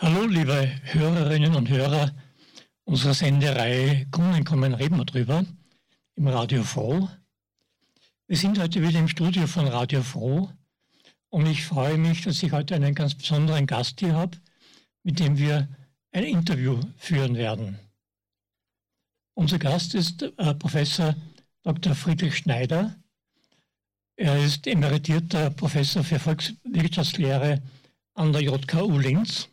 Hallo, liebe Hörerinnen und Hörer unserer Sendereihe Grundeinkommen reden wir drüber im Radio Froh. Wir sind heute wieder im Studio von Radio Froh und ich freue mich, dass ich heute einen ganz besonderen Gast hier habe, mit dem wir ein Interview führen werden. Unser Gast ist Professor Dr. Friedrich Schneider. Er ist emeritierter Professor für Volkswirtschaftslehre an der JKU Linz.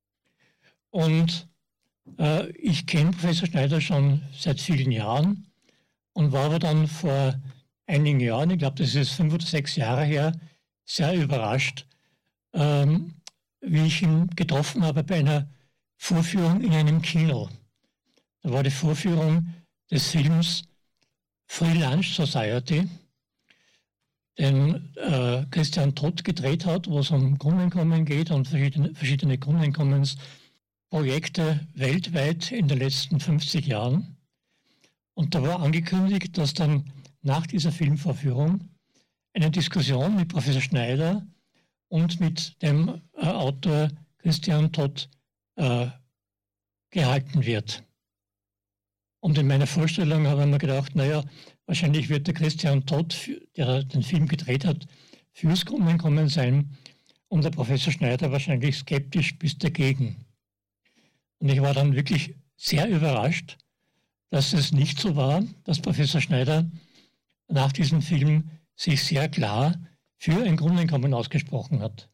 Und ich kenne Professor Schneider schon seit vielen Jahren und war aber dann vor einigen Jahren, ich glaube, das ist 5 oder 6 Jahre her, sehr überrascht, wie ich ihn getroffen habe bei einer Vorführung in einem Kino. Da war die Vorführung des Films Free Lunch Society, den Christian Todt gedreht hat, wo es um Grundeinkommen geht und verschiedene Grundeinkommensprojekte weltweit in den letzten 50 Jahren. Und da war angekündigt, dass dann nach dieser Filmvorführung eine Diskussion mit Professor Schneider und mit dem Autor Christian Todt gehalten wird. Und in meiner Vorstellung habe ich mir gedacht, naja, wahrscheinlich wird der Christian Todt, der den Film gedreht hat, fürs Grundeinkommen sein und der Professor Schneider wahrscheinlich skeptisch bis dagegen. Und ich war dann wirklich sehr überrascht, dass es nicht so war, dass Professor Schneider nach diesem Film sich sehr klar für ein Grundeinkommen ausgesprochen hat.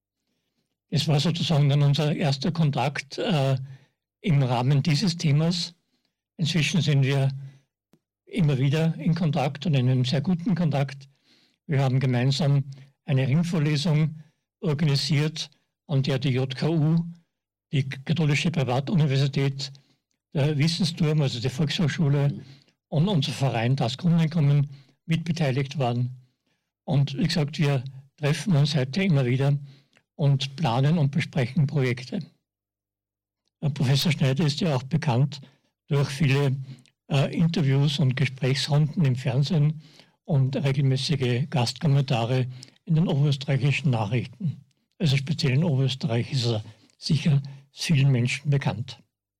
Es war sozusagen dann unser erster Kontakt im Rahmen dieses Themas. Inzwischen sind wir immer wieder in Kontakt und in einem sehr guten Kontakt. Wir haben gemeinsam eine Ringvorlesung organisiert, an der die JKU, die Katholische Privatuniversität, der Wissensturm, also die Volkshochschule und unser Verein Das Grundeinkommen mitbeteiligt waren. Und wie gesagt, wir treffen uns heute immer wieder und planen und besprechen Projekte. Professor Schneider ist ja auch bekannt durch viele Interviews und Gesprächsrunden im Fernsehen und regelmäßige Gastkommentare in den oberösterreichischen Nachrichten. Also speziell in Oberösterreich ist er sicher vielen Menschen bekannt.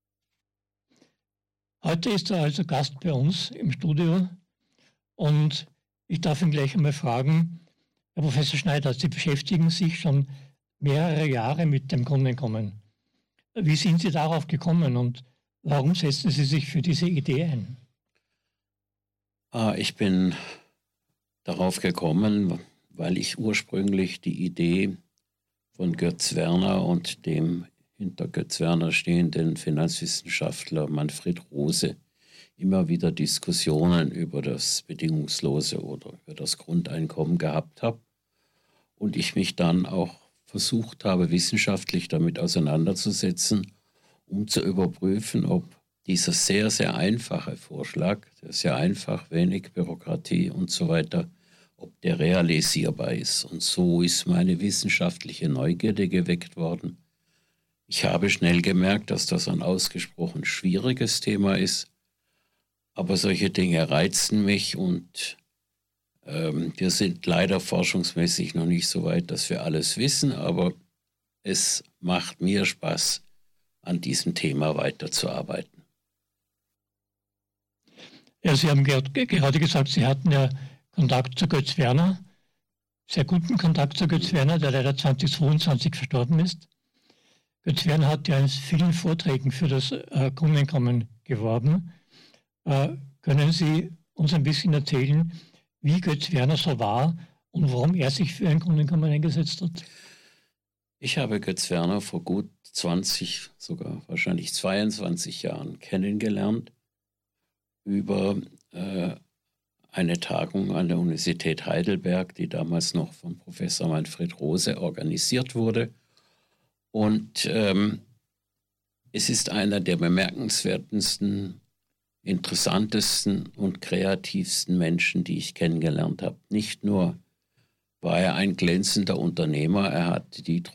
Heute ist er also Gast bei uns im Studio und ich darf ihn gleich einmal fragen, Herr Professor Schneider, Sie beschäftigen sich schon mehrere Jahre mit dem Grundeinkommen. Wie sind Sie darauf gekommen und warum setzen Sie sich für diese Idee ein? Ich bin darauf gekommen, weil ich ursprünglich die Idee von Götz Werner und dem hinter Götz Werner stehenden Finanzwissenschaftler Manfred Rose immer wieder Diskussionen über das bedingungslose oder über das Grundeinkommen gehabt habe und ich mich dann auch versucht habe, wissenschaftlich damit auseinanderzusetzen, um zu überprüfen, ob dieser sehr, sehr einfache Vorschlag, sehr einfach, wenig Bürokratie und so weiter, ob der realisierbar ist. Und so ist meine wissenschaftliche Neugierde geweckt worden. Ich habe schnell gemerkt, dass das ein ausgesprochen schwieriges Thema ist, aber solche Dinge reizen mich und wir sind leider forschungsmäßig noch nicht so weit, dass wir alles wissen, aber es macht mir Spaß, an diesem Thema weiterzuarbeiten. Ja, Sie haben gerade gesagt, Sie hatten ja Kontakt zu Götz Werner, sehr guten Kontakt zu Götz Werner, der leider 2022 verstorben ist. Götz Werner hat ja in vielen Vorträgen für das Grundeinkommen geworben. Können Sie uns ein bisschen erzählen, wie Götz Werner so war und warum er sich für ein Grundeinkommen eingesetzt hat? Ich habe Götz Werner vor gut 20, sogar wahrscheinlich 22 Jahren kennengelernt über eine Tagung an der Universität Heidelberg, die damals noch von Professor Manfred Rose organisiert wurde. Und es ist einer der bemerkenswertesten, interessantesten und kreativsten Menschen, die ich kennengelernt habe. Nicht nur war er ein glänzender Unternehmer, er hat die